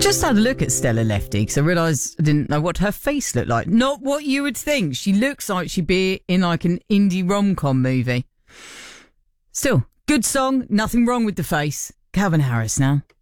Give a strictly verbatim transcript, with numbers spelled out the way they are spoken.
just had a look at Stella Lefty because I realised I didn't know what her face looked like. Not what you would think. She looks like she'd be in like an indie rom-com movie. Still, good song, nothing wrong with the face. Calvin Harris now.